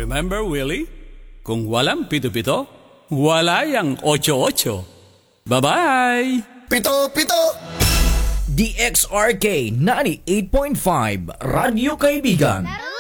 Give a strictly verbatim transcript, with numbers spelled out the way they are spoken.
Remember, Willie? Kung walang pito-pito, wala yang ocho-ocho. Bye-bye! Pito, pito! D X R K ninety-eight point five Radyo Kaibigan.